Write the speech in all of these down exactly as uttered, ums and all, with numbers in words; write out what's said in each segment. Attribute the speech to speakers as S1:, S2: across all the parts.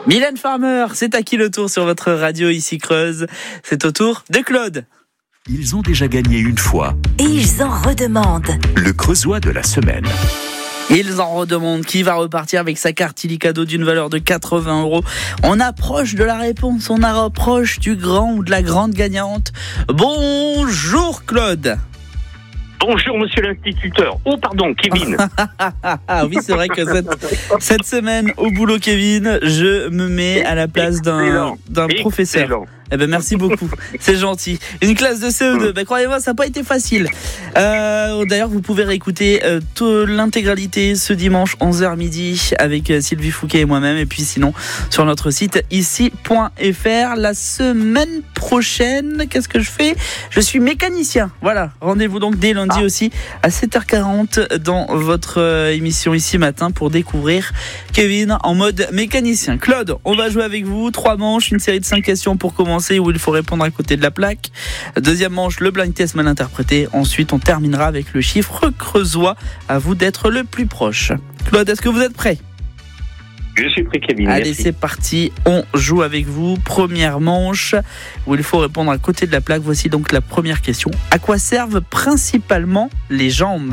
S1: Mylène Farmer, c'est à qui le tour sur votre radio ici Creuse? C'est au tour de Claude.
S2: Ils ont déjà gagné une fois.
S3: Et ils en redemandent.
S2: Le Creusois de la semaine.
S1: Ils en redemandent. Qui va repartir avec sa carte illicadeau d'une valeur de quatre-vingts euros? On approche de la réponse, on approche du grand ou de la grande gagnante. Bonjour Claude.
S4: Bonjour monsieur l'instituteur. Oh pardon, Kevin.
S1: Ah oui, c'est vrai que cette, cette semaine au boulot Kevin, je me mets à la place d'un, d'un professeur.
S4: Excellent.
S1: Eh ben merci beaucoup, c'est gentil. Une classe de C E deux, ben croyez-moi, ça n'a pas été facile. Euh, d'ailleurs, vous pouvez réécouter euh, toute l'intégralité ce dimanche onze heures midi avec euh, Sylvie Fouquet et moi-même. Et puis sinon, sur notre site ici point f r. La semaine prochaine, qu'est-ce que je fais? Je suis mécanicien. Voilà, rendez-vous donc dès lundi ah. aussi à sept heures quarante dans votre euh, émission ici matin pour découvrir Kevin en mode mécanicien. Claude, on va jouer avec vous. Trois manches, une série de cinq questions pour commencer, où il faut répondre à côté de la plaque. Deuxième manche, le blind test mal interprété. Ensuite, on terminera avec le chiffre creusois. À vous d'être le plus proche. Claude, est-ce que vous êtes prêt?
S4: Je suis prêt, Kevin.
S1: Allez,
S4: merci.
S1: C'est parti. On joue avec vous. Première manche, où il faut répondre à côté de la plaque. Voici donc la première question. À quoi servent principalement les jambes?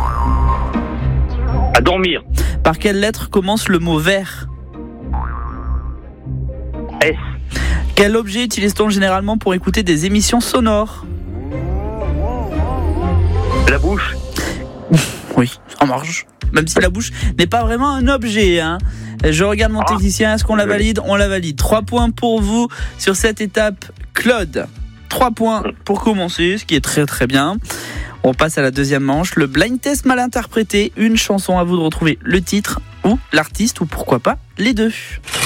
S4: À dormir.
S1: Par quelle lettre commence le mot vert?
S4: S.
S1: Quel objet utilise-t-on généralement pour écouter des émissions sonores?
S4: La bouche.
S1: Oui, ça marche. Même si la bouche n'est pas vraiment un objet. Hein. Je regarde mon technicien, est-ce qu'on la valide? On la valide. Trois points pour vous sur cette étape, Claude. Trois points pour commencer, ce qui est très très bien. On passe à la deuxième manche, le blind test mal interprété. Une chanson, à vous de retrouver le titre ou l'artiste ou pourquoi pas les deux.